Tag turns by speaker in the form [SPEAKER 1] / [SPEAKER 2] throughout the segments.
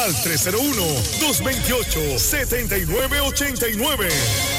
[SPEAKER 1] al 301-228-7989.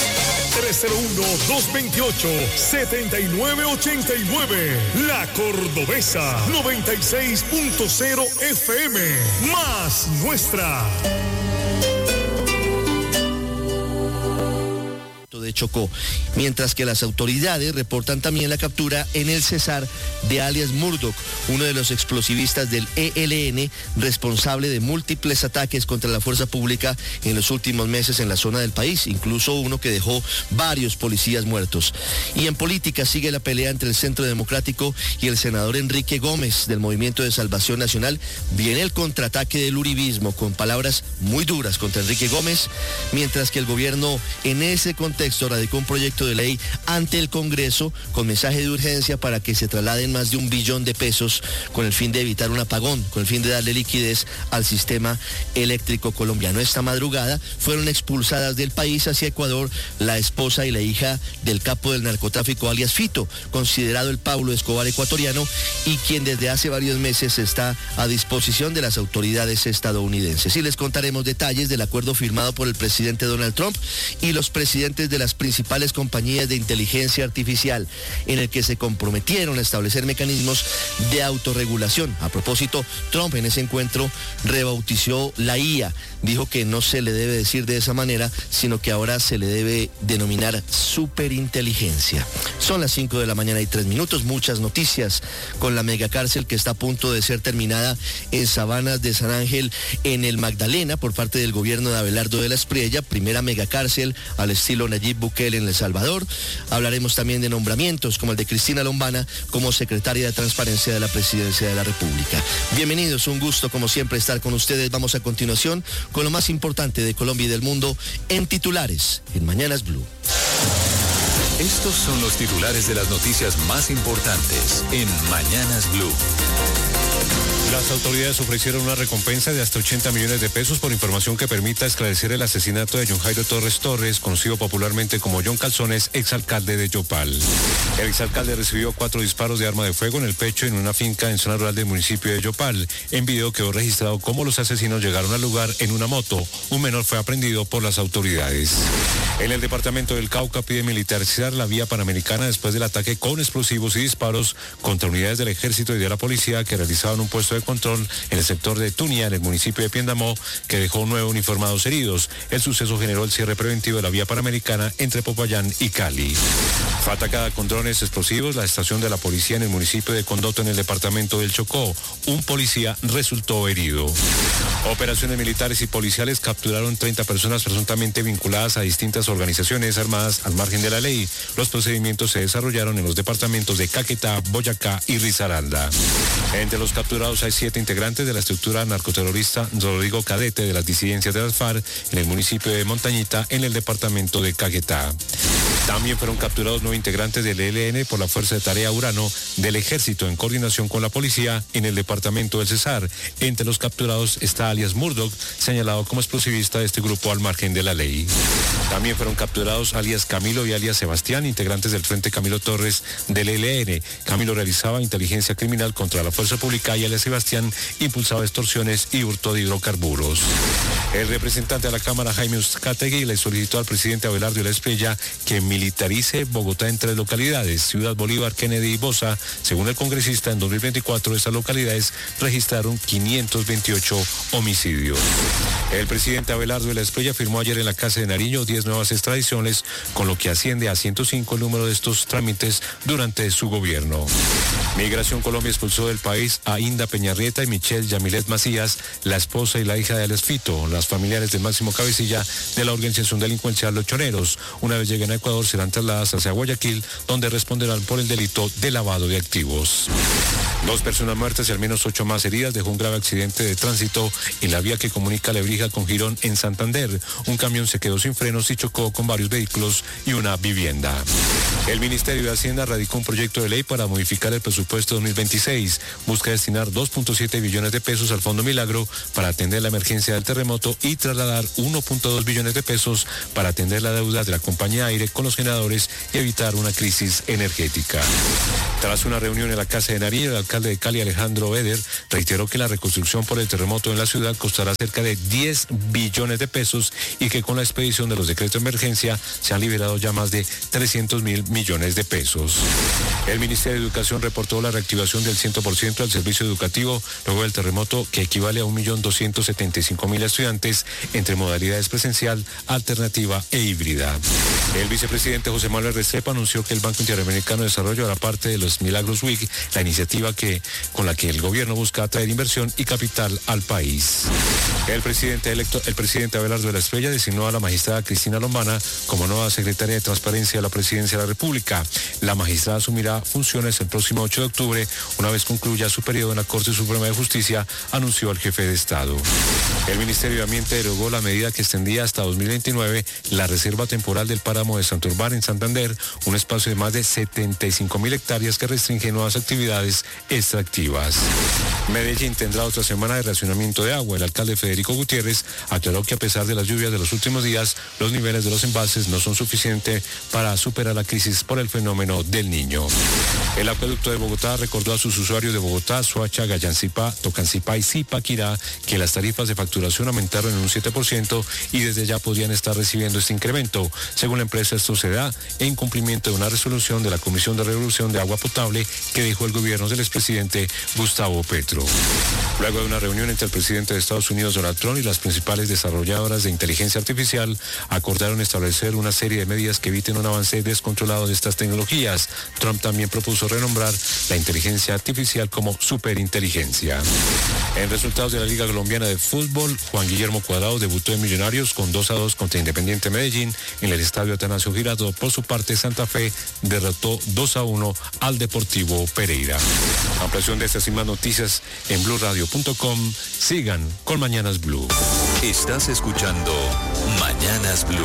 [SPEAKER 1] 301-228-7989. La Cordobesa 96.0 FM. Más nuestra.
[SPEAKER 2] De Chocó, mientras que las autoridades reportan también la captura en el Cesar de alias Murdoch, uno de los explosivistas del ELN, responsable de múltiples ataques contra la fuerza pública en los últimos meses en la zona del país, incluso uno que dejó varios policías muertos. Y en política sigue la pelea entre el Centro Democrático y el senador Enrique Gómez del Movimiento de Salvación Nacional. Viene el contraataque del uribismo con palabras muy duras contra Enrique Gómez, mientras que el gobierno en ese contexto radicó un proyecto de ley ante el Congreso con mensaje de urgencia para que se trasladen más de $1 billón con el fin de evitar un apagón, con el fin de darle liquidez al sistema eléctrico colombiano. Esta madrugada fueron expulsadas del país hacia Ecuador la esposa y la hija del capo del narcotráfico alias Fito, considerado el Pablo Escobar ecuatoriano y quien desde hace varios meses está a disposición de las autoridades estadounidenses. Y les contaremos detalles del acuerdo firmado por el presidente Donald Trump y los presidentes de las principales compañías de inteligencia artificial, en el que se comprometieron a establecer mecanismos de autorregulación. A propósito, Trump en ese encuentro rebautizó la IA, dijo que no se le debe decir de esa manera, sino que ahora se le debe denominar superinteligencia. Son las 5 de la mañana y 3 minutos, muchas noticias con la megacárcel que está a punto de ser terminada en Sabanas de San Ángel, en el Magdalena, por parte del gobierno de Abelardo de la Espriella, primera megacárcel al estilo Nayib Bukele en El Salvador. Hablaremos también de nombramientos como el de Cristina Lombana como secretaria de Transparencia de la Presidencia de la República. Bienvenidos, un gusto como siempre estar con ustedes. Vamos a continuación con lo más importante de Colombia y del mundo en titulares en Mañanas Blue.
[SPEAKER 3] Estos son los titulares de las noticias más importantes en Mañanas Blue.
[SPEAKER 4] Las autoridades ofrecieron una recompensa de hasta 80 millones de pesos por información que permita esclarecer el asesinato de John Jairo Torres Torres, conocido popularmente como John Calzones, exalcalde de Yopal. El exalcalde recibió 4 disparos de arma de fuego en el pecho en una finca en zona rural del municipio de Yopal. En video quedó registrado cómo los asesinos llegaron al lugar en una moto. Un menor fue aprendido por las autoridades. En el departamento del Cauca pide militarizar la vía panamericana después del ataque con explosivos y disparos contra unidades del ejército y de la policía que realizaban un puesto de control en el sector de Tunia, en el municipio de Piendamó, que dejó 9 uniformados heridos. El suceso generó el cierre preventivo de la vía panamericana entre Popayán y Cali. Fue atacada con drones explosivos la estación de la policía en el municipio de Condoto, en el departamento del Chocó. Un policía resultó herido. Operaciones militares y policiales capturaron 30 personas presuntamente vinculadas a distintas organizaciones armadas al margen de la ley. Los procedimientos se desarrollaron en los departamentos de Caquetá, Boyacá y Risaralda. Entre los capturados hay 7 integrantes de la estructura narcoterrorista Rodrigo Cadete de las disidencias de las FARC en el municipio de Montañita, en el departamento de Caquetá. También fueron capturados 9 integrantes del ELN por la Fuerza de Tarea Urano del Ejército en coordinación con la policía en el departamento del Cesar. Entre los capturados está alias Murdoch, señalado como explosivista de este grupo al margen de la ley. También fueron capturados alias Camilo y alias Sebastián, integrantes del Frente Camilo Torres del ELN. Camilo realizaba inteligencia criminal contra la fuerza pública y alias Sebastián impulsaba extorsiones y hurto de hidrocarburos. El representante de la Cámara, Jaime Uzcategui, le solicitó al presidente Abelardo de la Espriella que militarice Bogotá en 3 localidades, Ciudad Bolívar, Kennedy y Bosa. Según el congresista, en 2024 estas localidades registraron 528 homicidios. El presidente Abelardo de la Espriella firmó ayer en la Casa de Nariño 10 nuevas extradiciones, con lo que asciende a 105 el número de estos trámites durante su gobierno. Migración Colombia expulsó del país a Inda Peñarrieta y Michelle Yamilet Macías, la esposa y la hija de Alex Fito, las familiares del máximo cabecilla de la organización delincuencial Los Choneros. Una vez lleguen a Ecuador serán trasladadas hacia Guayaquil, donde responderán por el delito de lavado de activos. 2 personas muertas y al menos 8 más heridas dejó un grave accidente de tránsito en la vía que comunica Lebrija con Girón en Santander. Un camión se quedó sin frenos y chocó con varios vehículos y una vivienda. El Ministerio de Hacienda radicó un proyecto de ley para modificar el presupuesto presupuesto 2026. Busca destinar 2.7 billones de pesos al Fondo Milagro para atender la emergencia del terremoto y trasladar 1.2 billones de pesos para atender la deuda de la compañía Aire con los generadores y evitar una crisis energética. Tras una reunión en la Casa de Nariño, el alcalde de Cali, Alejandro Eder, reiteró que la reconstrucción por el terremoto en la ciudad costará cerca de 10 billones de pesos y que con la expedición de los decretos de emergencia se han liberado ya más de 300.000 millones de pesos. El Ministerio de Educación reportó la reactivación del 100% del servicio educativo luego del terremoto, que equivale a 1.275.000 estudiantes entre modalidades presencial, alternativa e híbrida. El vicepresidente José Manuel Restrepo anunció que el Banco Interamericano de Desarrollo hará parte de los Milagros Week, la iniciativa con la que el gobierno busca atraer inversión y capital al país. El presidente Abelardo de la Espriella designó a la magistrada Cristina Lombana como nueva secretaria de Transparencia de la Presidencia de la República. La magistrada asumirá funciones el próximo 8 de octubre, una vez concluya su periodo en la Corte Suprema de Justicia, anunció el jefe de Estado. El Ministerio de Ambiente derogó la medida que extendía hasta 2029 la reserva temporal del páramo de Santurbán en Santander, un espacio de más de 75.000 hectáreas que restringe nuevas actividades extractivas. Medellín tendrá otra semana de racionamiento de agua. El alcalde Federico Gutiérrez aclaró que a pesar de las lluvias de los últimos días, los niveles de los embalses no son suficientes para superar la crisis por el fenómeno del Niño. El acueducto de Bogotá recordó a sus usuarios de Bogotá, Soacha, Gallancipá, Tocancipá y Zipaquirá que las tarifas de facturación aumentaron en un 7% y desde ya podrían estar recibiendo este incremento. Según la empresa, esto se da en cumplimiento de una resolución de la Comisión de Regulación de Agua Potable que dejó el gobierno del expresidente Gustavo Petro. Luego de una reunión entre el presidente de Estados Unidos, Donald Trump, y las principales desarrolladoras de inteligencia artificial, acordaron establecer una serie de medidas que eviten un avance descontrolado de estas tecnologías. Trump también propuso renombrar la inteligencia artificial como superinteligencia. En resultados de la Liga Colombiana de Fútbol, Juan Guillermo Cuadrado debutó en Millonarios con 2-2 contra Independiente Medellín en el estadio Atanasio Girardot. Por su parte, Santa Fe derrotó 2-1 al Deportivo Pereira. Ampliación de estas y más noticias en BluRadio.com. Sigan con Mañanas Blue.
[SPEAKER 3] Estás escuchando Mañanas Blue.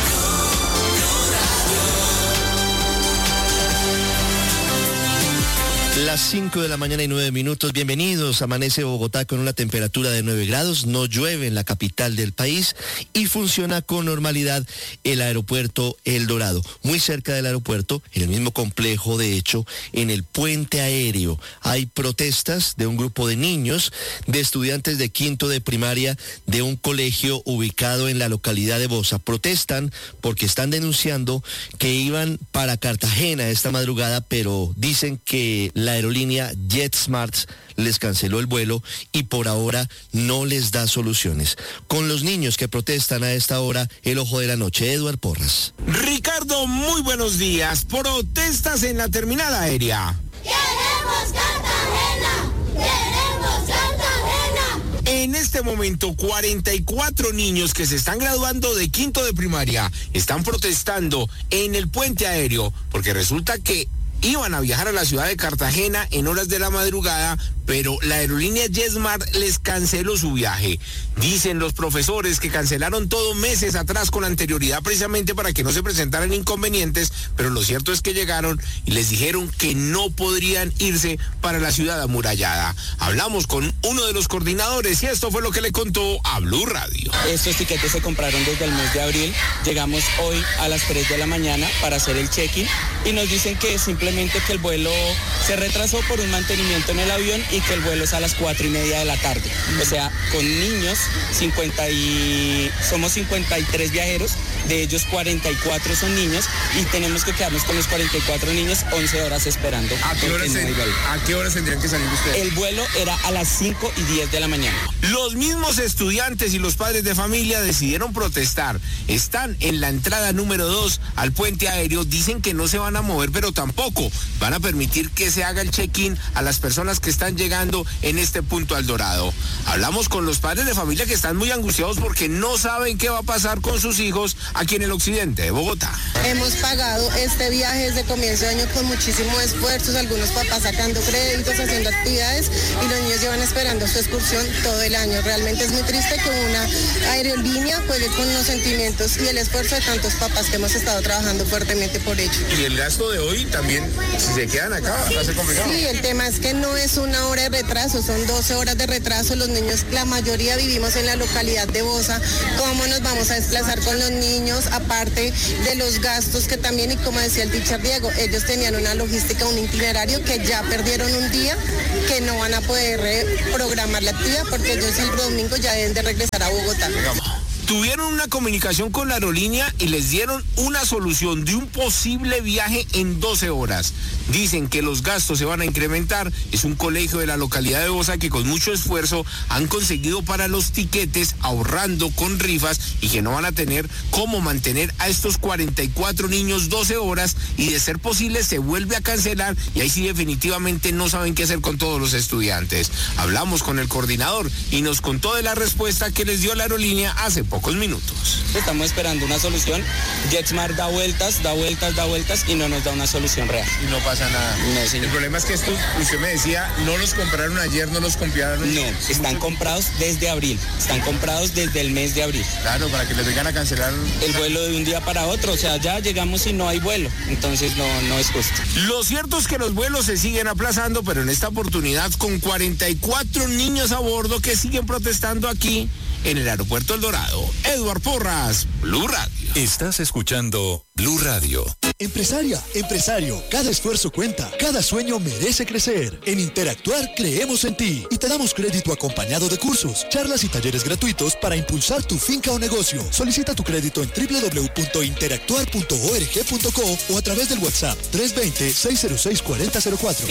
[SPEAKER 2] Las 5 de la mañana y 9 minutos. Bienvenidos. Amanece Bogotá con una temperatura de 9 grados. No llueve en la capital del país y funciona con normalidad el aeropuerto El Dorado. Muy cerca del aeropuerto, en el mismo complejo, de hecho, en el puente aéreo, hay protestas de un grupo de niños, de estudiantes de quinto de primaria de un colegio ubicado en la localidad de Bosa. Protestan porque están denunciando que iban para Cartagena esta madrugada, pero dicen que la aerolínea JetSmart les canceló el vuelo y por ahora no les da soluciones. Con los niños que protestan a esta hora, el ojo de la noche, Eduard Porras.
[SPEAKER 5] Ricardo, muy buenos días. Protestas en la terminal aérea.
[SPEAKER 6] ¡Queremos Cartagena! ¡Queremos Cartagena!
[SPEAKER 5] En este momento, 44 niños que se están graduando de quinto de primaria están protestando en el puente aéreo porque resulta que iban a viajar a la ciudad de Cartagena en horas de la madrugada, pero la aerolínea JetSmart les canceló su viaje. Dicen los profesores que cancelaron todo meses atrás con anterioridad precisamente para que no se presentaran inconvenientes, pero lo cierto es que llegaron y les dijeron que no podrían irse para la ciudad amurallada. Hablamos con uno de los coordinadores y esto fue lo que le contó a Blue Radio.
[SPEAKER 7] Estos tiquetes se compraron desde el mes de abril. Llegamos hoy a las 3 de la mañana para hacer el check-in y nos dicen que simplemente que el vuelo se retrasó por un mantenimiento en el avión y que el vuelo es a las 4:30 de la tarde. O sea, con niños, somos 53 viajeros, de ellos 44 son niños y tenemos que quedarnos con los 44 niños 11 horas esperando.
[SPEAKER 5] ¿A qué horas tendrían que salir ustedes?
[SPEAKER 7] El vuelo era a las 5:10 de la mañana.
[SPEAKER 5] Los mismos estudiantes y los padres de familia decidieron protestar. Están en la entrada número 2 al puente aéreo. Dicen que no se van a mover, pero tampoco van a permitir que se haga el check-in a las personas que están llegando en este punto al Dorado. Hablamos con los padres de familia que están muy angustiados porque no saben qué va a pasar con sus hijos aquí en el occidente de Bogotá.
[SPEAKER 8] Hemos pagado este viaje desde comienzo de año con muchísimos esfuerzos, algunos papás sacando créditos, haciendo actividades y los niños llevan esperando su excursión todo el año. Realmente es muy triste que una aerolínea juegue con los sentimientos y el esfuerzo de tantos papás que hemos estado trabajando fuertemente por ello.
[SPEAKER 5] Y el gasto de hoy también Si se quedan acá, va a ser complicado.
[SPEAKER 8] Sí, el tema es que no es 1 hora de retraso, son 12 horas de retraso. Los niños, la mayoría vivimos en la localidad de Bosa. ¿Cómo nos vamos a desplazar con los niños? Aparte de los gastos que también, y como decía el teacher Diego, ellos tenían una logística, un itinerario que ya perdieron un día, que no van a poder programar la actividad porque ellos el domingo ya deben de regresar a Bogotá.
[SPEAKER 5] Tuvieron una comunicación con la aerolínea y les dieron una solución de un posible viaje en 12 horas. Dicen que los gastos se van a incrementar. Es un colegio de la localidad de Bosa que con mucho esfuerzo han conseguido para los tiquetes, ahorrando con rifas, y que no van a tener cómo mantener a estos 44 niños 12 horas, y de ser posible se vuelve a cancelar, y ahí sí definitivamente no saben qué hacer con todos los estudiantes. Hablamos con el coordinador y nos contó de la respuesta que les dio la aerolínea hace pocos minutos.
[SPEAKER 7] Estamos esperando una solución. JetSmart da vueltas y no nos da una solución real.
[SPEAKER 5] Y no pasa nada.
[SPEAKER 7] No, señor.
[SPEAKER 5] El problema es que esto, usted me decía, no los compraron ayer, no los compraron.
[SPEAKER 7] No, están comprados desde abril. Están comprados desde el mes de abril.
[SPEAKER 5] Claro, para que les vengan a cancelar
[SPEAKER 7] el vuelo de un día para otro. O sea, ya llegamos y no hay vuelo. Entonces no es justo.
[SPEAKER 5] Lo cierto es que los vuelos se siguen aplazando, pero en esta oportunidad con 44 niños a bordo que siguen protestando aquí en el aeropuerto El Dorado. Eduard Porras, Blue Radio.
[SPEAKER 3] Estás escuchando Blue Radio.
[SPEAKER 9] Empresaria, empresario, cada esfuerzo cuenta, cada sueño merece crecer. En Interactuar creemos en ti y te damos crédito acompañado de cursos, charlas y talleres gratuitos para impulsar tu finca o negocio. Solicita tu crédito en www.interactuar.org.co o a través del WhatsApp 320-606-4004.